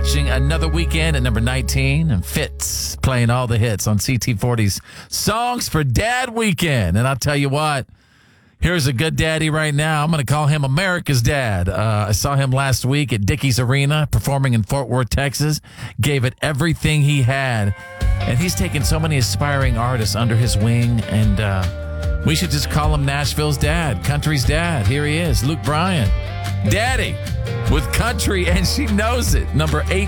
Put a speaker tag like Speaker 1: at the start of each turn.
Speaker 1: watching Another Weekend at number 19, and Fitz playing all the hits on CT40's Songs for Dad Weekend. And I'll tell you what, here's a good daddy right now. I'm going to call him America's dad. I saw him last week at Dickies Arena performing in Fort Worth, Texas. Gave it everything he had. And he's taken so many aspiring artists under his wing. And we should just call him Nashville's dad, country's dad. Here he is, Luke Bryan. Daddy with country, and she knows it. Number 8.